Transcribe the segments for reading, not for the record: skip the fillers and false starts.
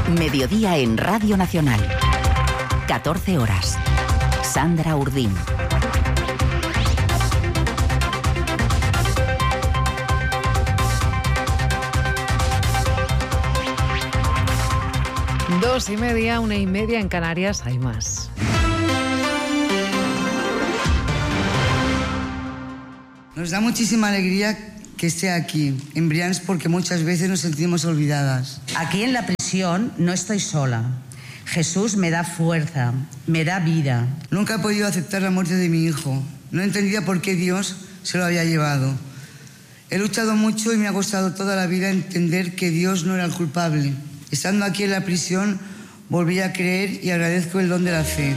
Mediodía en Radio Nacional. 14 horas. Sandra Urdín. Dos y media, 1:30 en Canarias, hay más. Nos da muchísima alegría que esté aquí, en Brians, porque muchas veces nos sentimos olvidadas. Aquí en la prisión no estoy sola. Jesús me da fuerza, me da vida. Nunca he podido aceptar la muerte de mi hijo. No entendía por qué Dios se lo había llevado. He luchado mucho y me ha costado toda la vida entender que Dios no era el culpable. Estando aquí en la prisión, volví a creer y agradezco el don de la fe.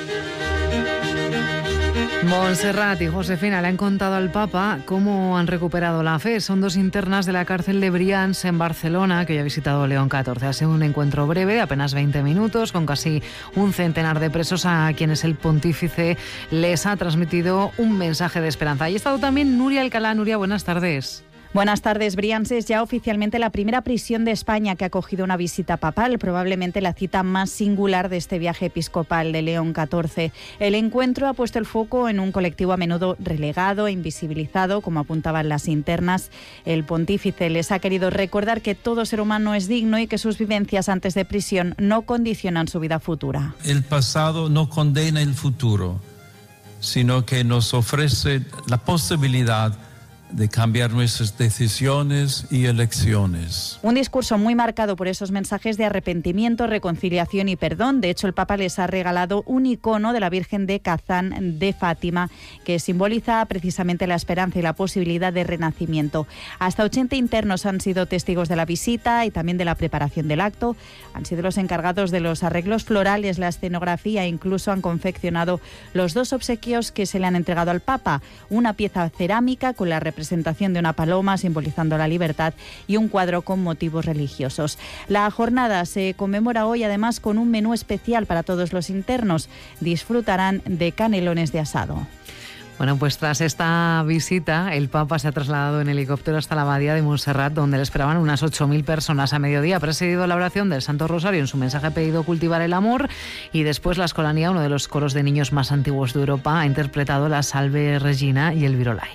Montserrat y Josefina le han contado al Papa cómo han recuperado la fe. Son dos internas de la cárcel de Brians en Barcelona que hoy ha visitado León XIV. Ha sido un encuentro breve de apenas 20 minutos con casi un centenar de presos a quienes el pontífice les ha transmitido un mensaje de esperanza. Y ha estado también Nuria Alcalá. Nuria, buenas tardes. Buenas tardes. Brians es ya oficialmente la primera prisión de España que ha acogido una visita papal, probablemente la cita más singular de este viaje episcopal de León XIV. El encuentro ha puesto el foco en un colectivo a menudo relegado e invisibilizado, como apuntaban las internas. El pontífice les ha querido recordar que todo ser humano es digno y que sus vivencias antes de prisión no condicionan su vida futura. El pasado no condena el futuro, sino que nos ofrece la posibilidad de cambiar nuestras decisiones y elecciones. Un discurso muy marcado por esos mensajes de arrepentimiento, reconciliación y perdón. De hecho, el Papa les ha regalado un icono de la Virgen de Kazán de Fátima que simboliza precisamente la esperanza y la posibilidad de renacimiento. Hasta 80 internos han sido testigos de la visita y también de la preparación del acto. Han sido los encargados de los arreglos florales, la escenografía e incluso han confeccionado los dos obsequios que se le han entregado al Papa. Una pieza cerámica con la representación de una paloma simbolizando la libertad y un cuadro con motivos religiosos. La jornada se conmemora hoy además con un menú especial para todos los internos. Disfrutarán de canelones de asado. Bueno, pues tras esta visita, el Papa se ha trasladado en helicóptero hasta la abadía de Montserrat, donde le esperaban unas 8.000 personas a mediodía. Ha presidido la oración del Santo Rosario. En su mensaje ha pedido cultivar el amor y después la Escolanía, uno de los coros de niños más antiguos de Europa, ha interpretado la Salve Regina y el Virolai.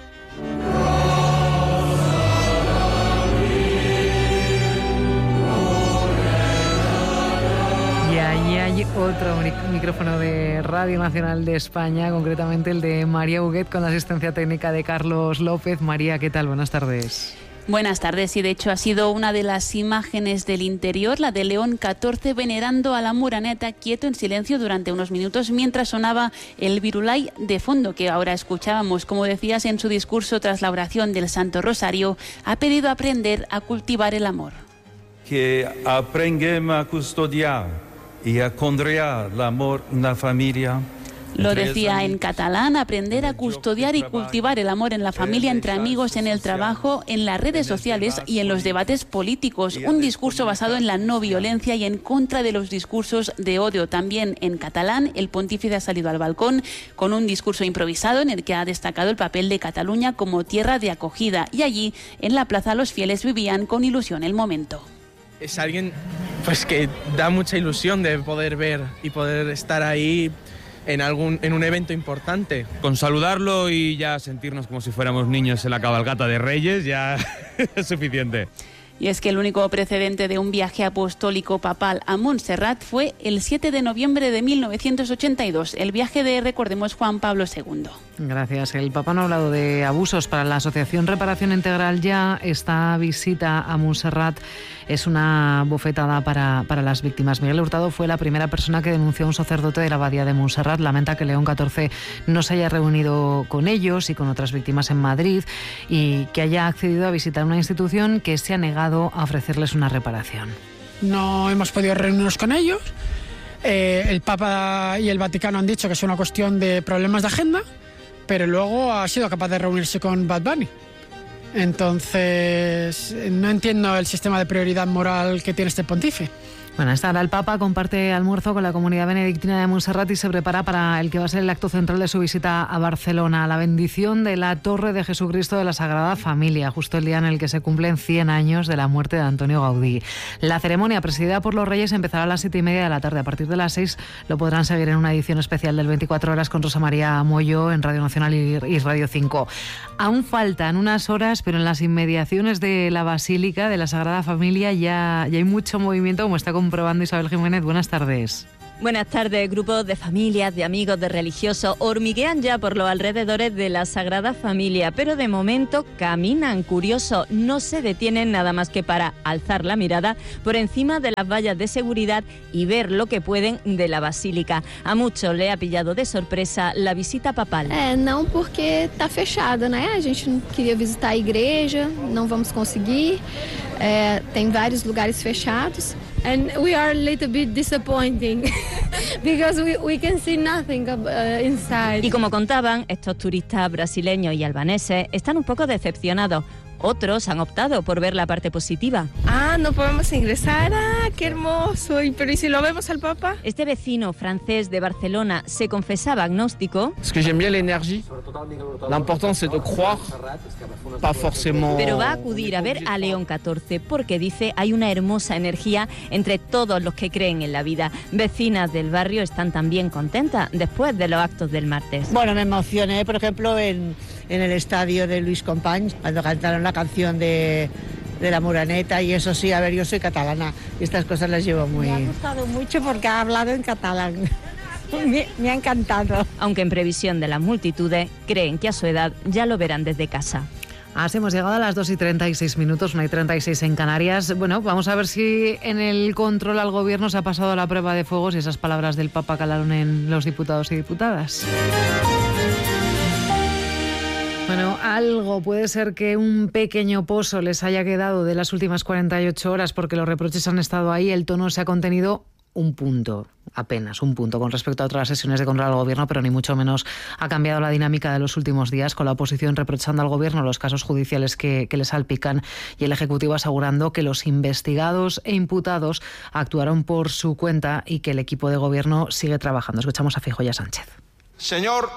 Y allí hay otro micrófono de Radio Nacional de España, concretamente el de María Huguet, con la asistencia técnica de Carlos López. María, ¿qué tal? Buenas tardes. Buenas tardes, y de hecho ha sido una de las imágenes del interior, la de León XIV venerando a la Moreneta quieto en silencio durante unos minutos mientras sonaba el Virolai de fondo que ahora escuchábamos. Como decías en su discurso tras la oración del Santo Rosario, ha pedido aprender a cultivar el amor. Que aprendamos a custodiar y a conrear el amor en la familia. Lo decía en catalán: aprender a custodiar y cultivar el amor en la familia, entre amigos, en el trabajo, en las redes sociales y en los debates políticos. Un discurso basado en la no violencia y en contra de los discursos de odio. También en catalán, el pontífice ha salido al balcón con un discurso improvisado en el que ha destacado el papel de Cataluña como tierra de acogida. Y allí, en la plaza, los fieles vivían con ilusión el momento. Es alguien pues que da mucha ilusión de poder ver y poder estar ahí en un evento importante. Con saludarlo y ya sentirnos como si fuéramos niños en la cabalgata de Reyes ya es suficiente. Y es que el único precedente de un viaje apostólico papal a Montserrat fue el 7 de noviembre de 1982, el viaje de, recordemos, Juan Pablo II. Gracias. El Papa no ha hablado de abusos. Para la Asociación Reparación Integral ya esta visita a Montserrat es una bofetada para las víctimas. Miguel Hurtado fue la primera persona que denunció a un sacerdote de la abadía de Montserrat. Lamenta que León XIV no se haya reunido con ellos y con otras víctimas en Madrid y que haya accedido a visitar una institución que se ha negado a ofrecerles una reparación. No hemos podido reunirnos con ellos. El Papa y el Vaticano han dicho que es una cuestión de problemas de agenda, pero luego ha sido capaz de reunirse con Bad Bunny. Entonces, no entiendo el sistema de prioridad moral que tiene este pontífice. Bueno, esta hora el Papa comparte almuerzo con la comunidad benedictina de Montserrat y se prepara para el que va a ser el acto central de su visita a Barcelona, la bendición de la Torre de Jesucristo de la Sagrada Familia, justo el día en el que se cumplen 100 años de la muerte de Antonio Gaudí. La ceremonia, presidida por los Reyes, empezará a las 7:30 de la tarde. A partir de las 6 lo podrán seguir en una edición especial del 24 horas con Rosa María Moyo en Radio Nacional y Radio 5. Aún faltan unas horas, pero en las inmediaciones de la Basílica de la Sagrada Familia ya hay mucho movimiento, como está comprobando Isabel Jiménez. Buenas tardes. Buenas tardes. Grupos de familias, de amigos, de religiosos hormiguean ya por los alrededores de la Sagrada Familia, pero de momento caminan curiosos, no se detienen nada más que para alzar la mirada por encima de las vallas de seguridad y ver lo que pueden de la Basílica. A muchos le ha pillado de sorpresa la visita papal. Não, porque está fechado, né? A gente não queria visitar a igreja, não vamos conseguir. Tem vários lugares fechados. And we are a little bit disappointing because we can see nothing inside. Y como contaban, estos turistas brasileños y albaneses están un poco decepcionados. Otros han optado por ver la parte positiva. No podemos ingresar. Qué hermoso. Pero ¿y si lo vemos al Papa? Este vecino francés de Barcelona se confesaba agnóstico. Es que j'aime bien l'énergie. L'important c'est de croire, pas forcément. Pero va a acudir a ver a León XIV porque dice hay una hermosa energía entre todos los que creen en la vida. Vecinas del barrio están también contentas después de los actos del martes. Bueno, me emocioné, por ejemplo, en el estadio de Luis Companys, cuando cantaron la canción de la Moreneta, y eso sí, a ver, yo soy catalana y estas cosas las llevo muy... Me ha gustado mucho porque ha hablado en catalán. Me ha encantado. Aunque en previsión de las multitudes, creen que a su edad ya lo verán desde casa. Así hemos llegado a las 2:36, 1:36 en Canarias. Bueno, vamos a ver si en el control al gobierno se ha pasado la prueba de fuego, si esas palabras del Papa calaron en los diputados y diputadas. Bueno, algo puede ser que un pequeño pozo les haya quedado de las últimas 48 horas porque los reproches han estado ahí, el tono se ha contenido un punto, apenas un punto con respecto a otras sesiones de control al gobierno, pero ni mucho menos ha cambiado la dinámica de los últimos días, con la oposición reprochando al gobierno los casos judiciales que le salpican y el Ejecutivo asegurando que los investigados e imputados actuaron por su cuenta y que el equipo de gobierno sigue trabajando. Escuchamos a Feijóo y a Sánchez. Señor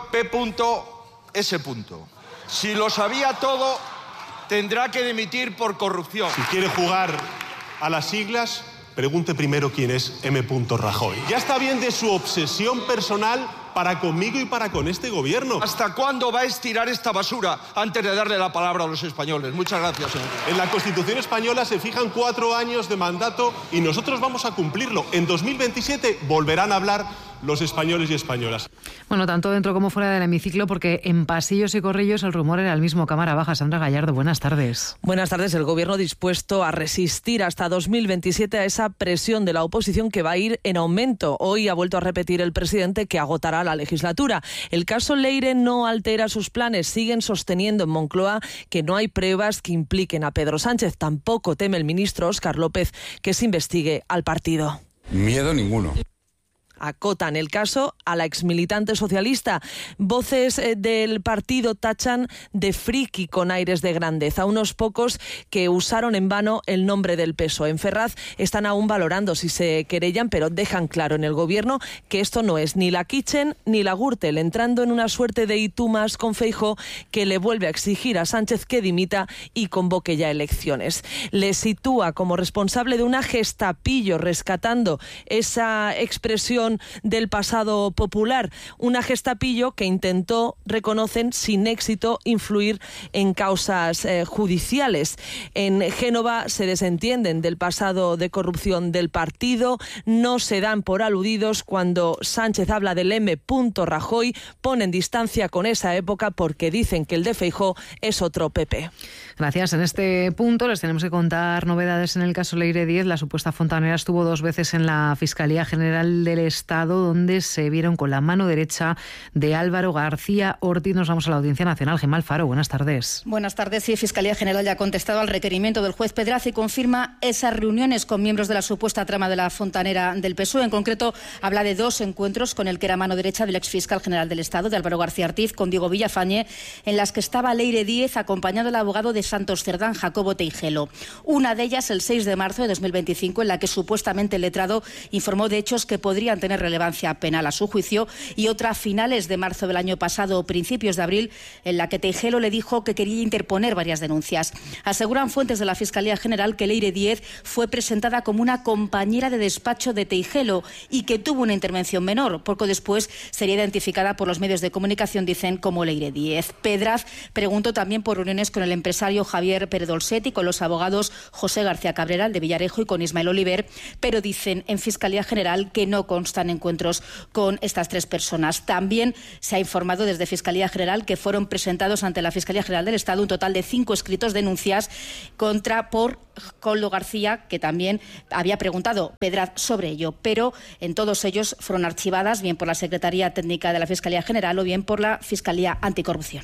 P.S. Si lo sabía todo, tendrá que dimitir por corrupción. Si quiere jugar a las siglas, pregunte primero quién es M. Rajoy. Ya está bien de su obsesión personal para conmigo y para con este gobierno. ¿Hasta cuándo va a estirar esta basura antes de darle la palabra a los españoles? Muchas gracias, señor. En la Constitución española se fijan 4 años de mandato y nosotros vamos a cumplirlo. En 2027 volverán a hablar los españoles y españolas. Bueno, tanto dentro como fuera del hemiciclo, porque en pasillos y corrillos el rumor era el mismo. Cámara baja, Sandra Gallardo, buenas tardes. Buenas tardes. El gobierno dispuesto a resistir hasta 2027 a esa presión de la oposición que va a ir en aumento. Hoy ha vuelto a repetir el presidente que agotará la legislatura. El caso Leire no altera sus planes. Siguen sosteniendo en Moncloa que no hay pruebas que impliquen a Pedro Sánchez. Tampoco teme el ministro Óscar López que se investigue al partido. Miedo ninguno. Acotan el caso a la exmilitante socialista. Voces del partido tachan de friki con aires de grandeza. Unos pocos que usaron en vano el nombre del PSOE. En Ferraz están aún valorando si se querellan, pero dejan claro en el gobierno que esto no es ni la Kitchen ni la Gürtel, entrando en una suerte de y tú más con Feijóo, que le vuelve a exigir a Sánchez que dimita y convoque ya elecciones. Le sitúa como responsable de una gestapillo, rescatando esa expresión del pasado popular, una gestapillo que intentó, reconocen, sin éxito, influir en causas judiciales. En Génova se desentienden del pasado de corrupción del partido, no se dan por aludidos cuando Sánchez habla del M. Rajoy, ponen distancia con esa época porque dicen que el de Feijóo es otro PP. Gracias. En este punto les tenemos que contar novedades en el caso Leire 10. La supuesta fontanera estuvo 2 veces en la Fiscalía General del Estado, donde se vieron con la mano derecha de Álvaro García Ortiz. Nos vamos a la Audiencia Nacional. Gemma Alfaro, buenas tardes. Buenas tardes. Sí, Fiscalía General ya ha contestado al requerimiento del juez Pedraz y confirma esas reuniones con miembros de la supuesta trama de la fontanera del PSOE. En concreto, habla de 2 encuentros con el que era mano derecha del exfiscal general del Estado, de Álvaro García Ortiz, con Diego Villafañe, en las que estaba Leire Díez acompañado del abogado de Santos Cerdán, Jacobo Teijelo. Una de ellas el 6 de marzo de 2025, en la que supuestamente el letrado informó de hechos que podrían tener relevancia penal a su juicio, y otra a finales de marzo del año pasado o principios de abril, en la que Teijelo le dijo que quería interponer varias denuncias. Aseguran fuentes de la Fiscalía General que Leire Díez fue presentada como una compañera de despacho de Teijelo y que tuvo una intervención menor. Poco después sería identificada por los medios de comunicación, dicen, como Leire Díez. Pedraz preguntó también por reuniones con el empresario Javier Pérez Dolcet y con los abogados José García Cabrera, de Villarejo, y con Ismael Oliver, pero dicen en Fiscalía General que no constan encuentros con estas 3 personas. También se ha informado desde Fiscalía General que fueron presentados ante la Fiscalía General del Estado un total de 5 escritos denuncias por Coldo García, que también había preguntado Pedraz sobre ello, pero en todos ellos fueron archivadas bien por la Secretaría Técnica de la Fiscalía General o bien por la Fiscalía Anticorrupción.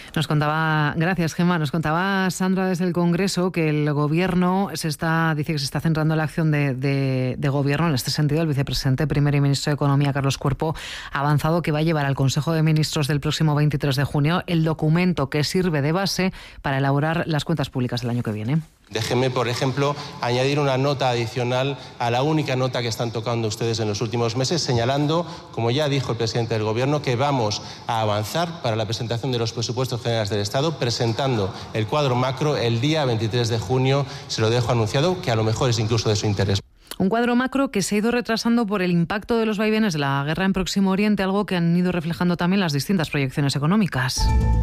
Gracias, Gemma. Nos contaba Sandra desde el Congreso que el Gobierno dice que se está centrando en la acción de Gobierno. En este sentido, el vicepresidente primero y ministro de Economía, Carlos Cuerpo, ha avanzado que va a llevar al Consejo de Ministros del próximo 23 de junio el documento que sirve de base para elaborar las cuentas públicas del año que viene. Déjenme, por ejemplo, añadir una nota adicional a la única nota que están tocando ustedes en los últimos meses, señalando, como ya dijo el presidente del Gobierno, que vamos a avanzar para la presentación de los presupuestos generales del Estado, presentando el cuadro macro el día 23 de junio. Se lo dejo anunciado, que a lo mejor es incluso de su interés. Un cuadro macro que se ha ido retrasando por el impacto de los vaivenes de la guerra en Próximo Oriente, algo que han ido reflejando también las distintas proyecciones económicas.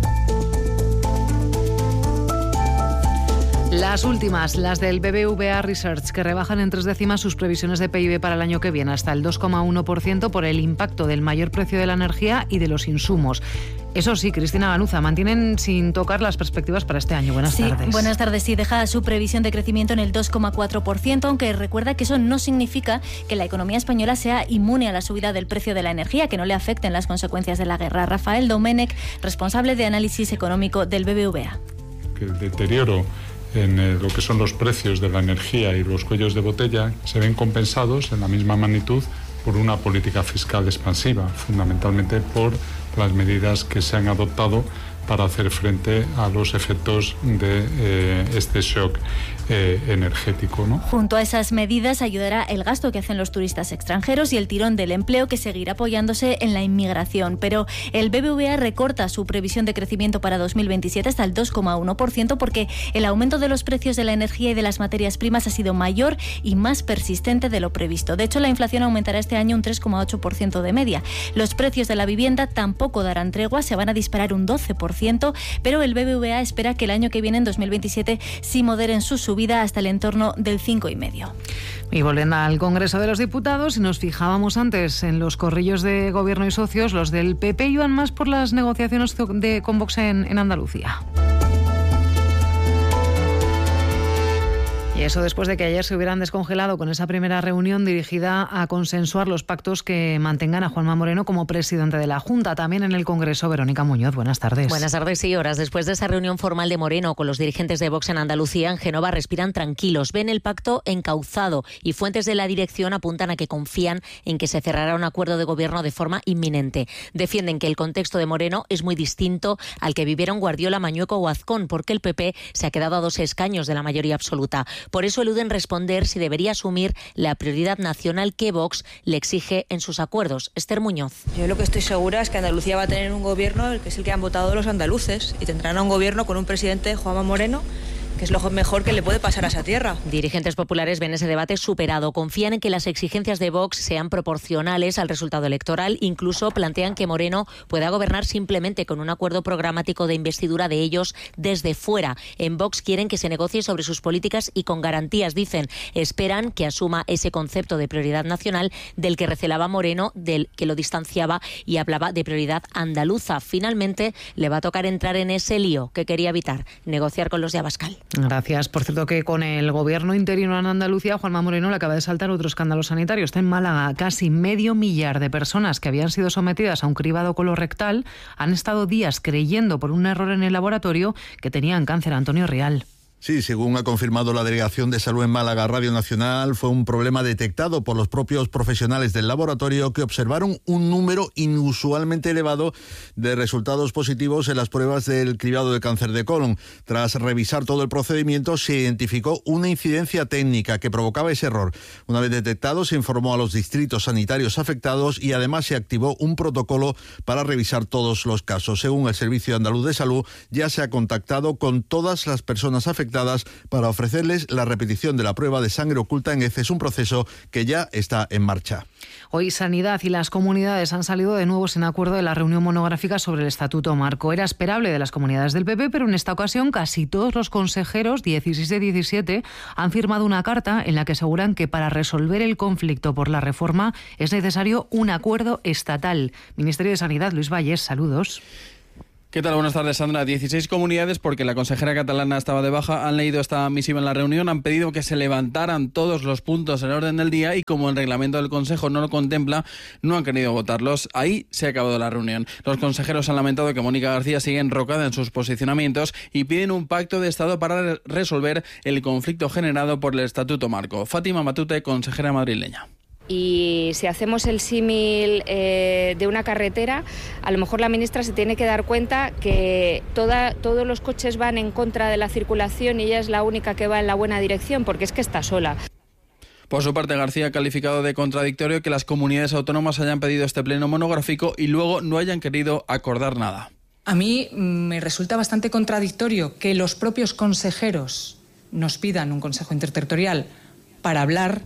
Las últimas, las del BBVA Research, que rebajan en 3 décimas sus previsiones de PIB para el año que viene, hasta el 2,1% por el impacto del mayor precio de la energía y de los insumos. Eso sí, Cristina Ganuza, mantienen sin tocar las perspectivas para este año. Buenas tardes. Buenas tardes. Sí, deja su previsión de crecimiento en el 2,4%, aunque recuerda que eso no significa que la economía española sea inmune a la subida del precio de la energía, que no le afecten las consecuencias de la guerra. Rafael Domènech, responsable de análisis económico del BBVA. Que el deterioro en lo que son los precios de la energía y los cuellos de botella se ven compensados en la misma magnitud por una política fiscal expansiva, fundamentalmente por las medidas que se han adoptado para hacer frente a los efectos de este shock energético, ¿no? Junto a esas medidas ayudará el gasto que hacen los turistas extranjeros y el tirón del empleo, que seguirá apoyándose en la inmigración. Pero el BBVA recorta su previsión de crecimiento para 2027 hasta el 2,1% porque el aumento de los precios de la energía y de las materias primas ha sido mayor y más persistente de lo previsto. De hecho, la inflación aumentará este año un 3,8% de media. Los precios de la vivienda tampoco darán tregua, se van a disparar un 12%, pero el BBVA espera que el año que viene, en 2027, sí moderen sus subida hasta el entorno del 5,5%. Y volviendo al Congreso de los Diputados, si nos fijábamos antes en los corrillos de Gobierno y socios, los del PP iban más por las negociaciones con Vox en Andalucía. Y eso después de que ayer se hubieran descongelado con esa primera reunión dirigida a consensuar los pactos que mantengan a Juanma Moreno como presidente de la Junta. También en el Congreso, Verónica Muñoz, buenas tardes. Buenas tardes, sí, horas después de esa reunión formal de Moreno con los dirigentes de Vox en Andalucía, en Génova respiran tranquilos, ven el pacto encauzado y fuentes de la dirección apuntan a que confían en que se cerrará un acuerdo de gobierno de forma inminente. Defienden que el contexto de Moreno es muy distinto al que vivieron Guardiola, Mañueco o Azcón, porque el PP se ha quedado a 2 escaños de la mayoría absoluta. Por eso eluden responder si debería asumir la prioridad nacional que Vox le exige en sus acuerdos. Esther Muñoz. Yo lo que estoy segura es que Andalucía va a tener un gobierno que es el que han votado los andaluces y tendrán un gobierno con un presidente, Juanma Moreno, que es lo mejor que le puede pasar a esa tierra. Dirigentes populares ven ese debate superado. Confían en que las exigencias de Vox sean proporcionales al resultado electoral. Incluso plantean que Moreno pueda gobernar simplemente con un acuerdo programático de investidura de ellos desde fuera. En Vox quieren que se negocie sobre sus políticas y con garantías, dicen. Esperan que asuma ese concepto de prioridad nacional del que recelaba Moreno, del que lo distanciaba y hablaba de prioridad andaluza. Finalmente le va a tocar entrar en ese lío que quería evitar, negociar con los de Abascal. Gracias. Por cierto, que con el gobierno interino en Andalucía, Juanma Moreno le acaba de saltar otro escándalo sanitario. Está en Málaga. Casi 500.000 de personas que habían sido sometidas a un cribado colorectal han estado días creyendo por un error en el laboratorio que tenían cáncer. Antonio Rial. Sí, según ha confirmado la Delegación de Salud en Málaga Radio Nacional, fue un problema detectado por los propios profesionales del laboratorio que observaron un número inusualmente elevado de resultados positivos en las pruebas del cribado de cáncer de colon. Tras revisar todo el procedimiento, se identificó una incidencia técnica que provocaba ese error. Una vez detectado, se informó a los distritos sanitarios afectados y además se activó un protocolo para revisar todos los casos. Según el Servicio Andaluz de Salud, ya se ha contactado con todas las personas afectadas para ofrecerles la repetición de la prueba de sangre oculta en heces, un proceso que ya está en marcha. Hoy Sanidad y las comunidades han salido de nuevo sin acuerdo de la reunión monográfica sobre el Estatuto Marco. Era esperable de las comunidades del PP, pero en esta ocasión casi todos los consejeros, 16 de 17, han firmado una carta en la que aseguran que para resolver el conflicto por la reforma es necesario un acuerdo estatal. Ministerio de Sanidad, Luis Valles, saludos. ¿Qué tal? Buenas tardes, Sandra. 16 comunidades, porque la consejera catalana estaba de baja, han leído esta misiva en la reunión, han pedido que se levantaran todos los puntos en orden del día y como el reglamento del Consejo no lo contempla, no han querido votarlos. Ahí se ha acabado la reunión. Los consejeros han lamentado que Mónica García sigue enrocada en sus posicionamientos y piden un pacto de Estado para resolver el conflicto generado por el Estatuto Marco. Fátima Matute, consejera madrileña. Y si hacemos el símil de una carretera, a lo mejor la ministra se tiene que dar cuenta que todos los coches van en contra de la circulación y ella es la única que va en la buena dirección, porque es que está sola. Por su parte, García ha calificado de contradictorio que las comunidades autónomas hayan pedido este pleno monográfico y luego no hayan querido acordar nada. A mí me resulta bastante contradictorio que los propios consejeros nos pidan un consejo interterritorial para hablar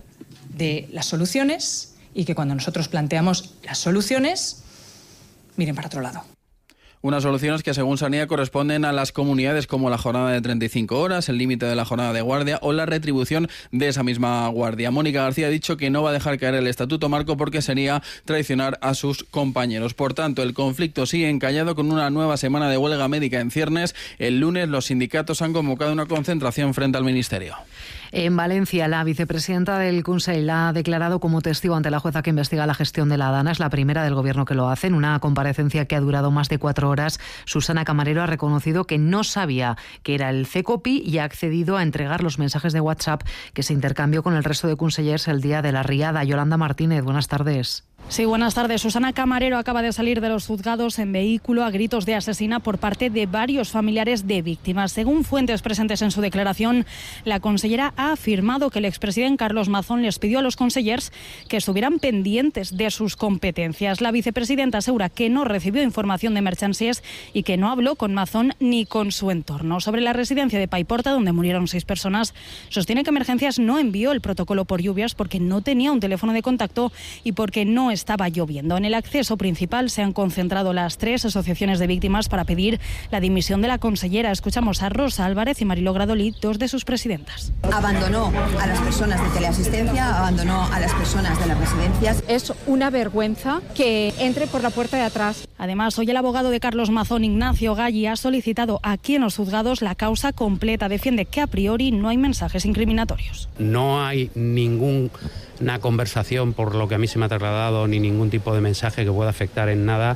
de las soluciones y que cuando nosotros planteamos las soluciones miren para otro lado. Unas soluciones que según Sanidad corresponden a las comunidades como la jornada de 35 horas, el límite de la jornada de guardia o la retribución de esa misma guardia. Mónica García ha dicho que no va a dejar caer el Estatuto Marco porque sería traicionar a sus compañeros. Por tanto, el conflicto sigue encallado con una nueva semana de huelga médica en ciernes. El lunes los sindicatos han convocado una concentración frente al Ministerio. En Valencia, la vicepresidenta del Consell ha declarado como testigo ante la jueza que investiga la gestión de la Dana. Es la primera del Gobierno que lo hace. En una comparecencia que ha durado más de 4 horas, Susana Camarero ha reconocido que no sabía que era el CECOPI y ha accedido a entregar los mensajes de WhatsApp que se intercambió con el resto de consellers el día de la riada. Yolanda Martínez, buenas tardes. Sí, buenas tardes. Susana Camarero acaba de salir de los juzgados en vehículo a gritos de asesina por parte de varios familiares de víctimas. Según fuentes presentes en su declaración, la consellera ha afirmado que el expresidente Carlos Mazón les pidió a los consellers que estuvieran pendientes de sus competencias. La vicepresidenta asegura que no recibió información de Emergencias y que no habló con Mazón ni con su entorno. Sobre la residencia de Paiporta, donde murieron 6 personas, sostiene que Emergencias no envió el protocolo por lluvias porque no tenía un teléfono de contacto y porque no estaba lloviendo. En el acceso principal se han concentrado las 3 asociaciones de víctimas para pedir la dimisión de la consellera. Escuchamos a Rosa Álvarez y Mariló Gradolí, 2 de sus presidentas. Abandonó a las personas de teleasistencia, abandonó a las personas de las residencias. Es una vergüenza que entre por la puerta de atrás. Además, hoy el abogado de Carlos Mazón, Ignacio Galli, ha solicitado aquí en los juzgados la causa completa. Defiende que a priori no hay mensajes incriminatorios. No hay ninguna conversación, por lo que a mí se me ha trasladado, ni ningún tipo de mensaje que pueda afectar en nada.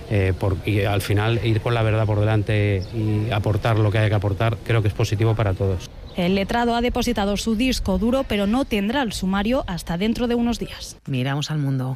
Y al final ir con la verdad por delante y aportar lo que haya que aportar, creo que es positivo para todos. El letrado ha depositado su disco duro, pero no tendrá el sumario hasta dentro de unos días. Miramos al mundo.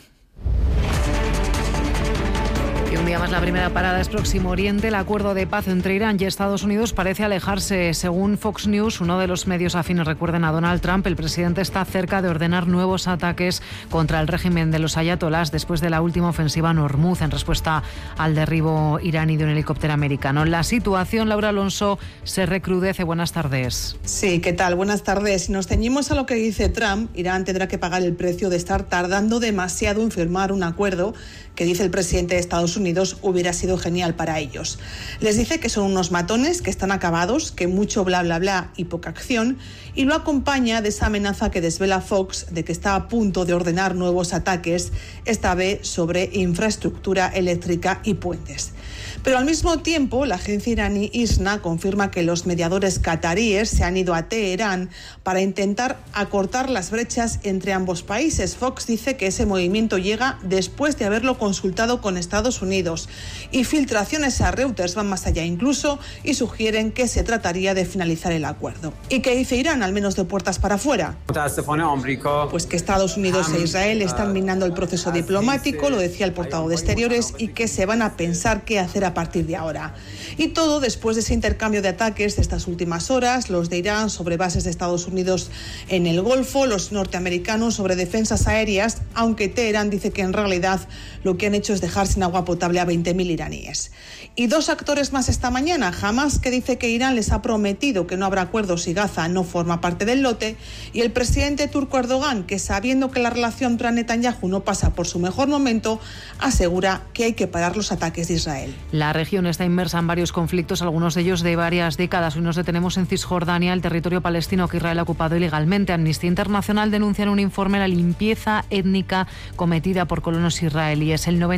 Y un día más, la primera parada es Próximo Oriente. El acuerdo de paz entre Irán y Estados Unidos parece alejarse. Según Fox News, uno de los medios afines recuerdan a Donald Trump, el presidente está cerca de ordenar nuevos ataques contra el régimen de los ayatolás después de la última ofensiva en Hormuz en respuesta al derribo iraní de un helicóptero americano. La situación, Laura Alonso, se recrudece. Buenas tardes. Sí, ¿qué tal? Buenas tardes. Si nos ceñimos a lo que dice Trump, Irán tendrá que pagar el precio de estar tardando demasiado en firmar un acuerdo que dice el presidente de Estados Unidos Unidos hubiera sido genial para ellos. Les dice que son unos matones, que están acabados, que mucho bla bla bla y poca acción, y lo acompaña de esa amenaza que desvela Fox de que está a punto de ordenar nuevos ataques, esta vez sobre infraestructura eléctrica y puentes. Pero al mismo tiempo, la agencia iraní ISNA confirma que los mediadores cataríes se han ido a Teherán para intentar acortar las brechas entre ambos países. Fox dice que ese movimiento llega después de haberlo consultado con Estados Unidos, y filtraciones a Reuters van más allá incluso y sugieren que se trataría de finalizar el acuerdo. ¿Y qué dice Irán, al menos de puertas para afuera? Pues que Estados Unidos e Israel están minando el proceso diplomático, lo decía el portavoz de Exteriores, y que se van a pensar qué hacer a partir de ahora. Y todo después de ese intercambio de ataques de estas últimas horas, los de Irán sobre bases de Estados Unidos en el Golfo, los norteamericanos sobre defensas aéreas, aunque Teherán dice que en realidad lo que han hecho es dejar sin agua potable a 20.000 iraníes. Y dos actores más esta mañana: Hamas, que dice que Irán les ha prometido que no habrá acuerdos si Gaza no forma parte del lote, y el presidente turco Erdogan, que sabiendo que la relación Trump-Netanyahu no pasa por su mejor momento, asegura que hay que parar los ataques de Israel. La región está inmersa en varios conflictos, algunos de ellos de varias décadas. Hoy nos detenemos en Cisjordania, el territorio palestino que Israel ha ocupado ilegalmente. Amnistía Internacional denuncia en un informe la limpieza étnica cometida por colonos israelíes. El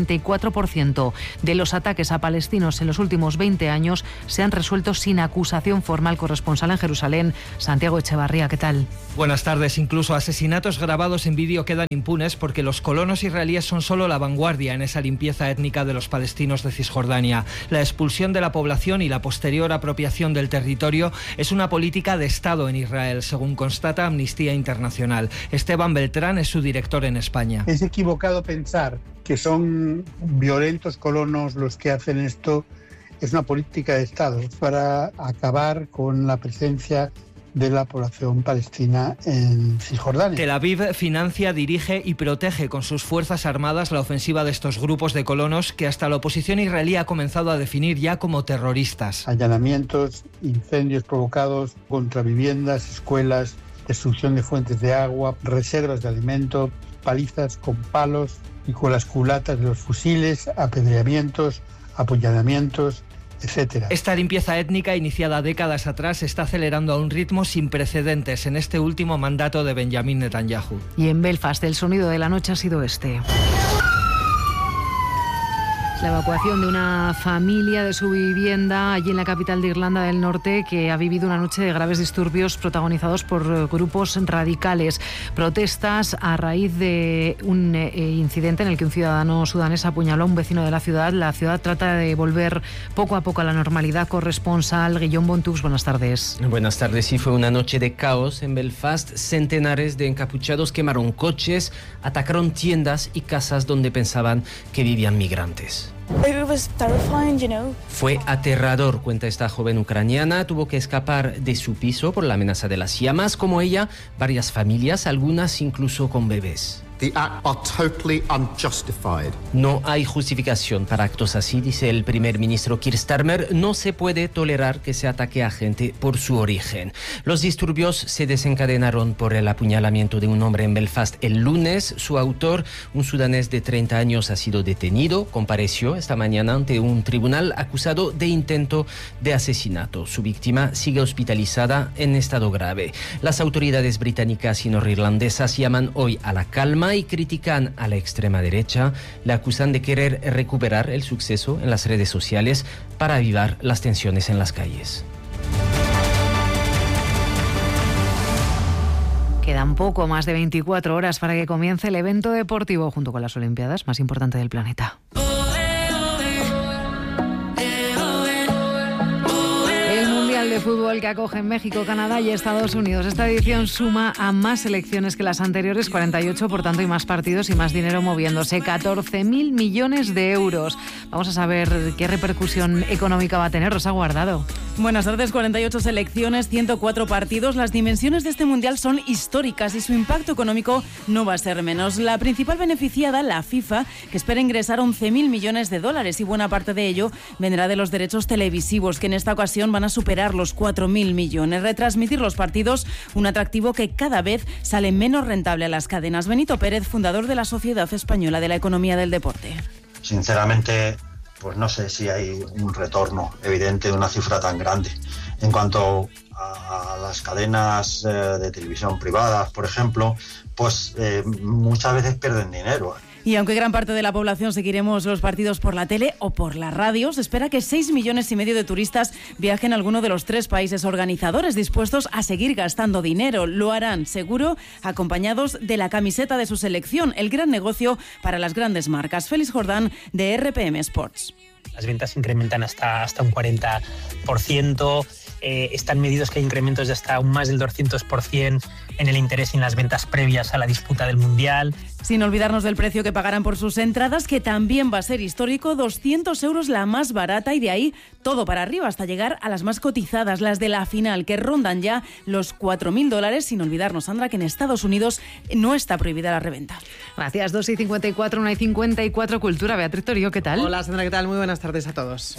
94% de los ataques a palestinos en los últimos 20 años se han resuelto sin acusación formal. Corresponsal en Jerusalén, Santiago Echevarría, ¿qué tal? Buenas tardes. Incluso asesinatos grabados en vídeo quedan impunes porque los colonos israelíes son solo la vanguardia en esa limpieza étnica de los palestinos de Cisjordania. La expulsión de la población y la posterior apropiación del territorio es una política de Estado en Israel, según constata Amnistía Internacional. Esteban Beltrán es su director en España. Es equivocado pensar que son violentos colonos los que hacen esto. Es una política de Estado para acabar con la presencia de la población palestina en Cisjordania. Tel Aviv financia, dirige y protege con sus fuerzas armadas la ofensiva de estos grupos de colonos que hasta la oposición israelí ha comenzado a definir ya como terroristas. Allanamientos, incendios provocados contra viviendas, escuelas, destrucción de fuentes de agua, reservas de alimento, palizas con palos y con las culatas de los fusiles, apedreamientos, apuñalamientos, etcétera. Esta limpieza étnica, iniciada décadas atrás, se está acelerando a un ritmo sin precedentes en este último mandato de Benjamin Netanyahu. Y en Belfast el sonido de la noche ha sido este. La evacuación de una familia de su vivienda allí en la capital de Irlanda del Norte, que ha vivido una noche de graves disturbios protagonizados por grupos radicales. Protestas a raíz de un incidente en el que un ciudadano sudanés apuñaló a un vecino de la ciudad. La ciudad trata de volver poco a poco a la normalidad. Corresponsal Guillaume Bontux, buenas tardes. Buenas tardes. Sí, fue una noche de caos en Belfast. Centenares de encapuchados quemaron coches, atacaron tiendas y casas donde pensaban que vivían migrantes. Fue aterrador, cuenta esta joven ucraniana. Tuvo que escapar de su piso por la amenaza de las llamas. Como ella, varias familias, algunas incluso con bebés. The acts are totally unjustified. No hay justificación para actos así, dice el primer ministro Keir Starmer. No se puede tolerar que se ataque a gente por su origen. Los disturbios se desencadenaron por el apuñalamiento de un hombre en Belfast el lunes. Su autor, un sudanés de 30 años, ha sido detenido. Compareció esta mañana ante un tribunal acusado de intento de asesinato. Su víctima sigue hospitalizada en estado grave. Las autoridades británicas y norirlandesas llaman hoy a la calma y critican a la extrema derecha. Le acusan de querer recuperar el suceso en las redes sociales para avivar las tensiones en las calles. Quedan poco más de 24 horas para que comience el evento deportivo junto con las Olimpiadas más importante del planeta. De fútbol que acoge en México, Canadá y Estados Unidos. Esta edición suma a más selecciones que las anteriores, 48, por tanto hay más partidos y más dinero moviéndose, 14.000 millones de euros. Vamos a saber qué repercusión económica va a tener. Rosa Guardado. Buenas tardes. 48 selecciones, 104 partidos. Las dimensiones de este mundial son históricas y su impacto económico no va a ser menos. La principal beneficiada, la FIFA, que espera ingresar 11.000 millones de dólares, y buena parte de ello vendrá de los derechos televisivos, que en esta ocasión van a superar los 4.000 millones. Retransmitir los partidos, un atractivo que cada vez sale menos rentable a las cadenas. Benito Pérez, fundador de la Sociedad Española de la Economía del Deporte. Sinceramente, pues no sé si hay un retorno evidente de una cifra tan grande. En cuanto a las cadenas de televisión privadas, por ejemplo, pues muchas veces pierden dinero. Y aunque gran parte de la población seguiremos los partidos por la tele o por la radio, se espera que 6,5 millones de turistas viajen a alguno de los 3 países organizadores, dispuestos a seguir gastando dinero. Lo harán, seguro, acompañados de la camiseta de su selección, el gran negocio para las grandes marcas. Félix Jordán, de RPM Sports. Las ventas incrementan hasta un 40%. Están medidos que hay incrementos de hasta un más del 200% en el interés y en las ventas previas a la disputa del Mundial. Sin olvidarnos del precio que pagarán por sus entradas, que también va a ser histórico, 200 euros la más barata, y de ahí todo para arriba hasta llegar a las más cotizadas, las de la final, que rondan ya los $4.000, sin olvidarnos, Sandra, que en Estados Unidos no está prohibida la reventa. Gracias, 2:54, 1:54, Cultura. Beatriz Torío, ¿qué tal? Hola, Sandra, ¿qué tal? Muy buenas tardes a todos.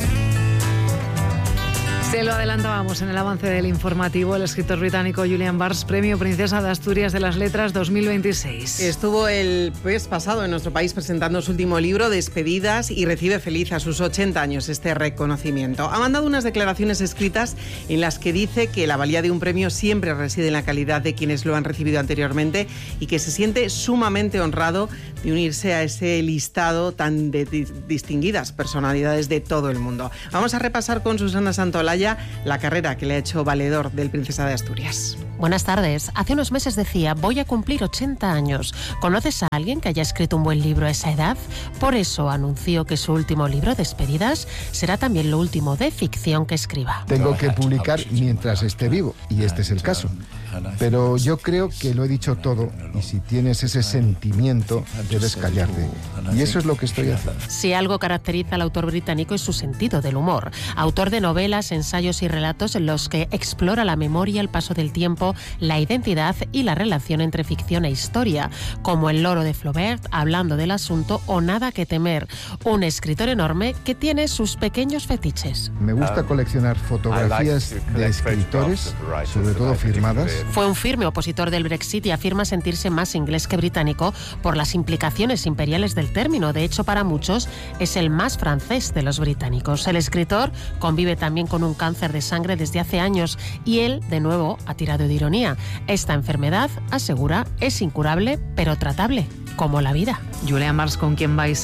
Se lo adelantábamos en el avance del informativo. El escritor británico Julian Barnes, Premio Princesa de Asturias de las Letras 2026. Estuvo el mes pasado en nuestro país presentando su último libro, Despedidas, y recibe feliz a sus 80 años este reconocimiento. Ha mandado unas declaraciones escritas en las que dice que la valía de un premio siempre reside en la calidad de quienes lo han recibido anteriormente y que se siente sumamente honrado de unirse a ese listado tan de distinguidas personalidades de todo el mundo. Vamos a repasar con Susana Santolaya la carrera que le ha hecho valedor del Princesa de Asturias. Buenas tardes. Hace unos meses decía, voy a cumplir 80 años. ¿Conoces a alguien que haya escrito un buen libro a esa edad? Por eso anunció que su último libro, Despedidas, será también lo último de ficción que escriba. Tengo que publicar mientras esté vivo, y este es el caso. Pero yo creo que lo he dicho todo, y si tienes ese sentimiento, debes callarte. Y eso es lo que estoy haciendo. Si algo caracteriza al autor británico es su sentido del humor. Autor de novelas, ensayos y relatos en los que explora la memoria, el paso del tiempo, la identidad y la relación entre ficción e historia, como El loro de Flaubert, Hablando del asunto o Nada que temer. Un escritor enorme que tiene sus pequeños fetiches. Me gusta coleccionar fotografías de escritores, sobre todo firmadas. Fue un firme opositor del Brexit y afirma sentirse más inglés que británico por las implicaciones imperiales del término. De hecho, para muchos es el más francés de los británicos. El escritor convive también con un cáncer de sangre desde hace años y él, de nuevo, ha tirado de ironía. Esta enfermedad, asegura, es incurable pero tratable, como la vida. Julian Barnes, ¿a quién vais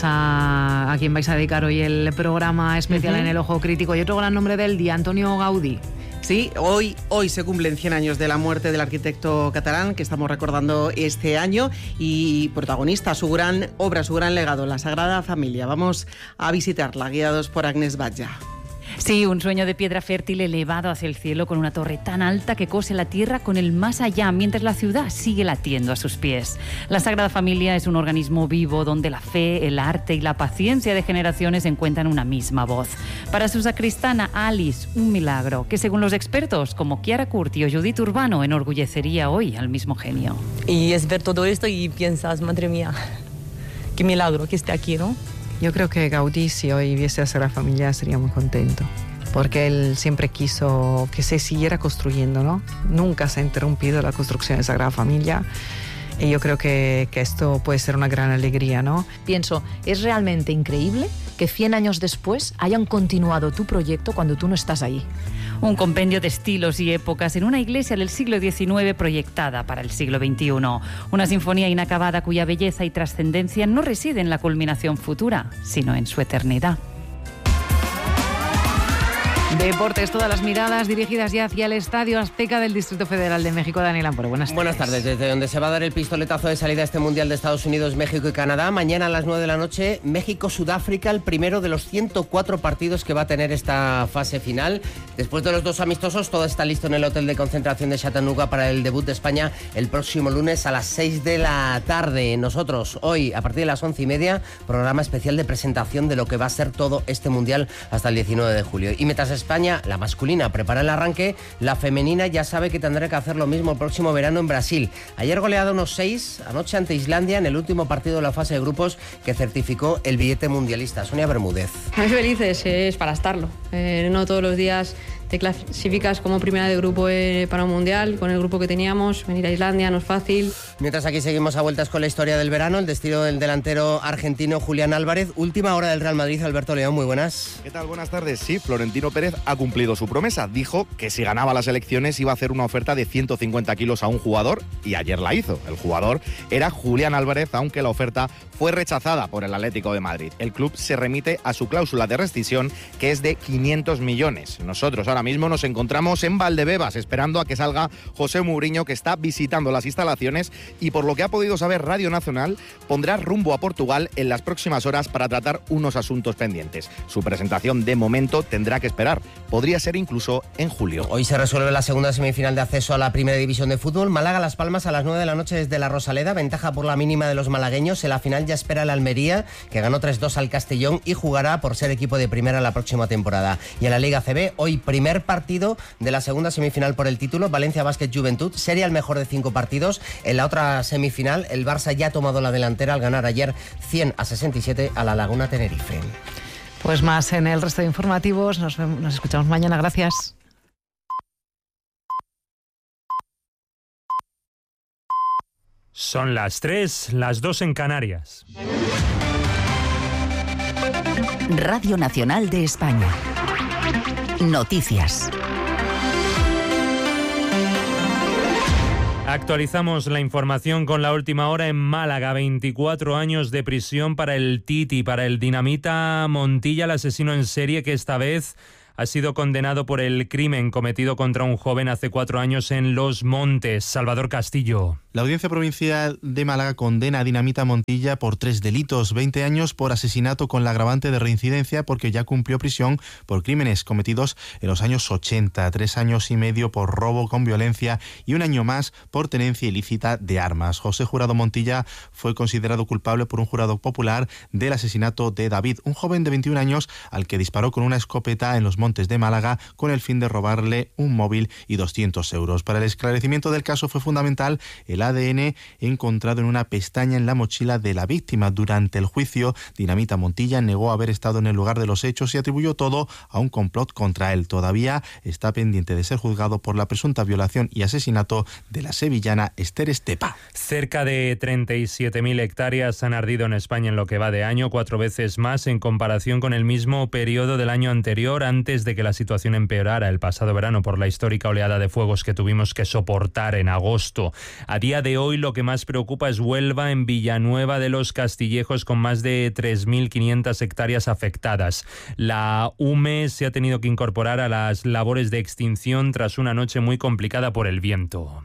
a dedicar hoy el programa especial en El Ojo Crítico? Y otro gran nombre del día, Antonio Gaudí. Sí, hoy se cumplen 100 años de la muerte del arquitecto catalán que estamos recordando este año, y protagonista, su gran obra, su gran legado, la Sagrada Familia. Vamos a visitarla, guiados por Agnès Batlle. Sí, un sueño de piedra fértil elevado hacia el cielo con una torre tan alta que cose la tierra con el más allá, mientras la ciudad sigue latiendo a sus pies. La Sagrada Familia es un organismo vivo donde la fe, el arte y la paciencia de generaciones encuentran una misma voz. Para su sacristana Alice, un milagro que, según los expertos como Chiara Curti o Judith Urbano, enorgullecería hoy al mismo genio. Y es ver todo esto y piensas, madre mía, qué milagro que esté aquí, ¿no? Yo creo que Gaudí, si hoy viese a Sagrada Familia, sería muy contento, porque él siempre quiso que se siguiera construyendo, ¿no? Nunca se ha interrumpido la construcción de Sagrada Familia, y yo creo que esto puede ser una gran alegría, ¿no? Pienso, es realmente increíble que 100 años después hayan continuado tu proyecto cuando tú no estás ahí. Un compendio de estilos y épocas en una iglesia del siglo XIX proyectada para el siglo XXI. Una sinfonía inacabada cuya belleza y trascendencia no reside en la culminación futura, sino en su eternidad. Deportes, todas las miradas dirigidas ya hacia el Estadio Azteca del Distrito Federal de México. Daniel Amparo, buenas tardes. Buenas tardes, desde donde se va a dar el pistoletazo de salida a este Mundial de Estados Unidos, México y Canadá. Mañana a las 9 de la noche, México-Sudáfrica, el primero de los 104 partidos que va a tener esta fase final. Después de los dos amistosos, todo está listo en el hotel de concentración de Chattanooga para el debut de España el próximo lunes a las 6 de la tarde. Nosotros, hoy, a partir de las 11:30, programa especial de presentación de lo que va a ser todo este Mundial hasta el 19 de julio. Y mientras España, la masculina, prepara el arranque, la femenina ya sabe que tendrá que hacer lo mismo el próximo verano en Brasil. Ayer goleado unos 6, anoche ante Islandia en el último partido de la fase de grupos que certificó el billete mundialista. Sonia Bermúdez. Muy felices, es para estarlo. No todos los días te clasificas como primera de grupo para un mundial, con el grupo que teníamos, venir a Islandia no es fácil. Mientras aquí seguimos a vueltas con la historia del verano, el destino del delantero argentino Julián Álvarez. Última hora del Real Madrid, Alberto León, muy buenas. ¿Qué tal? Buenas tardes. Sí, Florentino Pérez ha cumplido su promesa. Dijo que si ganaba las elecciones iba a hacer una oferta de 150 kilos a un jugador y ayer la hizo. El jugador era Julián Álvarez, aunque la oferta fue rechazada por el Atlético de Madrid. El club se remite a su cláusula de rescisión, que es de 500 millones. Nosotros ahora mismo nos encontramos en Valdebebas esperando a que salga José Mourinho, que está visitando las instalaciones y, por lo que ha podido saber Radio Nacional, pondrá rumbo a Portugal en las próximas horas para tratar unos asuntos pendientes. Su presentación de momento tendrá que esperar. Podría ser incluso en julio. Hoy se resuelve la segunda semifinal de acceso a la Primera División de Fútbol. Málaga-Las Palmas a las 9 de la noche desde la Rosaleda. Ventaja por la mínima de los malagueños. En la final ya espera el Almería, que ganó 3-2 al Castellón y jugará por ser equipo de primera la próxima temporada. Y en la Liga CB, hoy primer partido de la segunda semifinal por el título, Valencia Basket Juventud, sería el mejor de 5 partidos. En la otra semifinal, el Barça ya ha tomado la delantera al ganar ayer 100-67 a la Laguna Tenerife. Pues más en el resto de informativos. Nos escuchamos mañana. Gracias. Son las 3, las 2 en Canarias. Radio Nacional de España. Noticias. Actualizamos la información con la última hora en Málaga. 24 años de prisión para el Titi, para el dinamita Montilla, el asesino en serie que esta vez ha sido condenado por el crimen cometido contra un joven hace 4 años en Los Montes. Salvador Castillo. La Audiencia Provincial de Málaga condena a Dinamita Montilla por 3 delitos, 20 años por asesinato con la agravante de reincidencia porque ya cumplió prisión por crímenes cometidos en los años 80, 3 años y medio por robo con violencia y 1 año más por tenencia ilícita de armas. José Jurado Montilla fue considerado culpable por un jurado popular del asesinato de David, un joven de 21 años al que disparó con una escopeta en Los Montes de Málaga con el fin de robarle un móvil y 200 euros. Para el esclarecimiento del caso fue fundamental el ADN encontrado en una pestaña en la mochila de la víctima. Durante el juicio, Dinamita Montilla negó haber estado en el lugar de los hechos y atribuyó todo a un complot contra él. Todavía está pendiente de ser juzgado por la presunta violación y asesinato de la sevillana Esther Estepa. Cerca de 37.000 hectáreas han ardido en España en lo que va de año, 4 veces más en comparación con el mismo periodo del año anterior, antes de que la situación empeorara el pasado verano por la histórica oleada de fuegos que tuvimos que soportar en agosto. A día de hoy lo que más preocupa es Huelva, en Villanueva de los Castillejos, con más de 3.500 hectáreas afectadas. La UME se ha tenido que incorporar a las labores de extinción tras una noche muy complicada por el viento.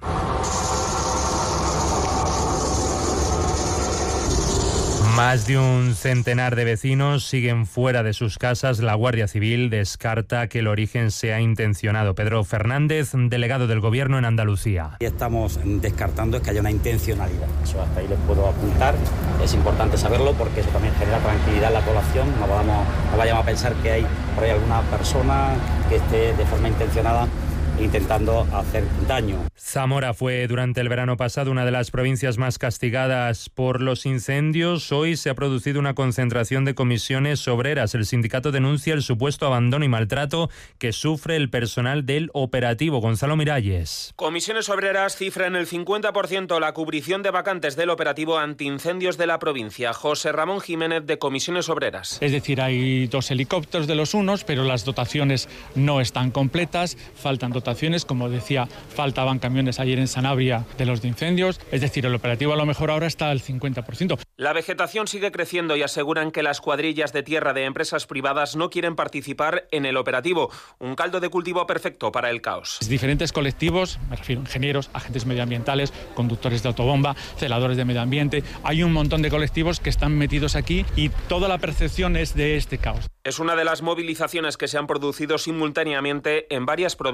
Más de un centenar de vecinos siguen fuera de sus casas. La Guardia Civil descarta que el origen sea intencionado. Pedro Fernández, delegado del Gobierno en Andalucía. Estamos descartando que haya una intencionalidad. Eso hasta ahí les puedo apuntar. Es importante saberlo porque eso también genera tranquilidad en la población. No vayamos a pensar que hay por ahí alguna persona que esté de forma intencionada intentando hacer daño. Zamora fue durante el verano pasado una de las provincias más castigadas por los incendios. Hoy se ha producido una concentración de comisiones obreras. El sindicato denuncia el supuesto abandono y maltrato que sufre el personal del operativo. Gonzalo Miralles. Comisiones obreras cifran el 50% la cubrición de vacantes del operativo antiincendios de la provincia. José Ramón Jiménez, de Comisiones Obreras. Es decir, hay 2 helicópteros de los unos, pero las dotaciones no están completas, faltan dotaciones. Como decía, faltaban camiones ayer en Sanabria de los de incendios, es decir, el operativo a lo mejor ahora está al 50%. La vegetación sigue creciendo y aseguran que las cuadrillas de tierra de empresas privadas no quieren participar en el operativo. Un caldo de cultivo perfecto para el caos. Diferentes colectivos, me refiero a ingenieros, agentes medioambientales, conductores de autobomba, celadores de medio ambiente. Hay un montón de colectivos que están metidos aquí y toda la percepción es de este caos. Es una de las movilizaciones que se han producido simultáneamente en varias provincias de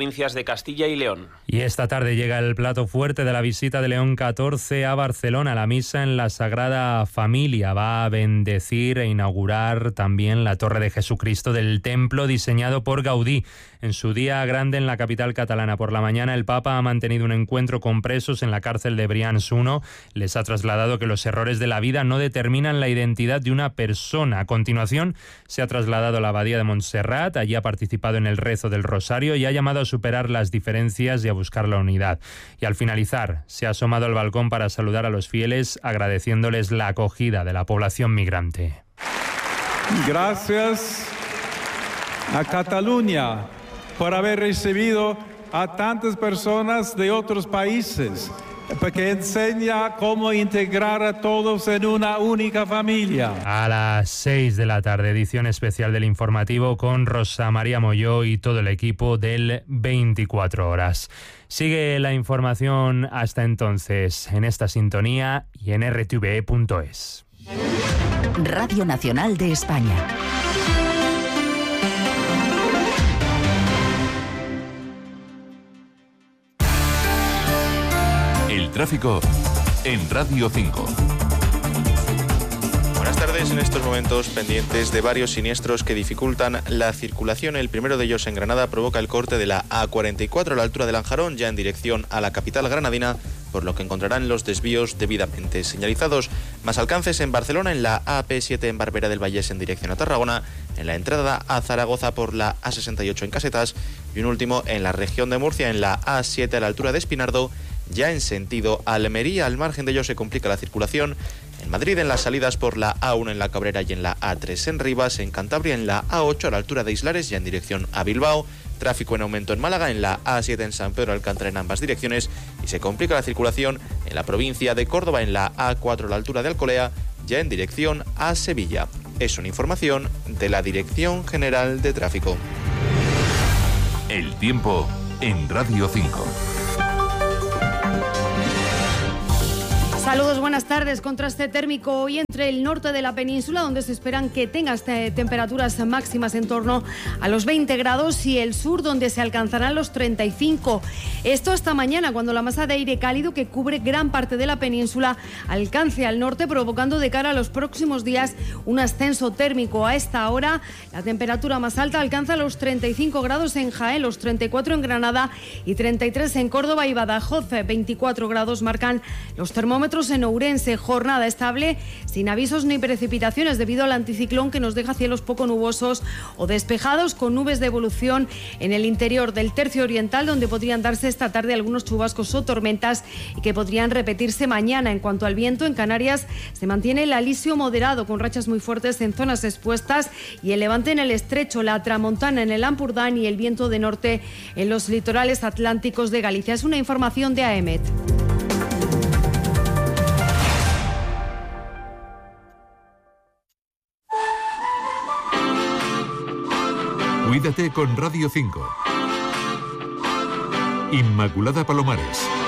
Castilla y León. Y esta tarde llega el plato fuerte de la visita de León XIV a Barcelona. La misa en la Sagrada Familia va a bendecir e inaugurar también la Torre de Jesucristo del templo diseñado por Gaudí. En su día grande en la capital catalana por la mañana, el Papa ha mantenido un encuentro con presos en la cárcel de Brians I. Les ha trasladado que los errores de la vida no determinan la identidad de una persona. A continuación, se ha trasladado a la abadía de Montserrat. Allí ha participado en el rezo del Rosario y ha llamado a superar las diferencias y a buscar la unidad. Y al finalizar, se ha asomado al balcón para saludar a los fieles, agradeciéndoles la acogida de la población migrante. Gracias a Cataluña por haber recibido a tantas personas de otros países, porque enseña cómo integrar a todos en una única familia. A las 6 de la tarde, edición especial del informativo con Rosa María Molló y todo el equipo del 24 horas. Sigue la información hasta entonces en esta sintonía y en rtve.es. Radio Nacional de España. El tráfico en Radio 5. Buenas tardes. En estos momentos pendientes de varios siniestros que dificultan la circulación. El primero de ellos en Granada provoca el corte de la A44 a la altura de Lanjarón, ya en dirección a la capital granadina, por lo que encontrarán los desvíos debidamente señalizados. Más alcances en Barcelona, en la AP7 en Barberá del Vallés en dirección a Tarragona, en la entrada a Zaragoza por la A68 en Casetas y un último en la región de Murcia, en la A7 a la altura de Espinardo, ya en sentido Almería. Al margen de ello se complica la circulación en Madrid en las salidas por la A1 en la Cabrera y en la A3 en Rivas, en Cantabria en la A8 a la altura de Islares ya en dirección a Bilbao, tráfico en aumento en Málaga, en la A7 en San Pedro Alcántara en ambas direcciones, y se complica la circulación en la provincia de Córdoba en la A4 a la altura de Alcolea ya en dirección a Sevilla. Es una información de la Dirección General de Tráfico. El tiempo en Radio 5. Saludos, buenas tardes. Contraste térmico hoy entre el norte de la península, donde se esperan que tengas temperaturas máximas en torno a los 20 grados, y el sur, donde se alcanzarán los 35. Esto hasta mañana, cuando la masa de aire cálido que cubre gran parte de la península alcance al norte, provocando de cara a los próximos días un ascenso térmico. A esta hora, la temperatura más alta alcanza los 35 grados en Jaén, los 34 en Granada y 33 en Córdoba y Badajoz. 24 grados marcan los termómetros en Ourense. Jornada estable, sin avisos ni precipitaciones debido al anticiclón, que nos deja cielos poco nubosos o despejados, con nubes de evolución en el interior del tercio oriental, donde podrían darse esta tarde algunos chubascos o tormentas y que podrían repetirse mañana. En cuanto al viento, en Canarias se mantiene el alisio moderado, con rachas muy fuertes en zonas expuestas, y el levante en el estrecho, la tramontana en el Ampurdán y el viento de norte en los litorales atlánticos de Galicia. Es una información de AEMET. Cuídate con Radio 5. Inmaculada Palomares.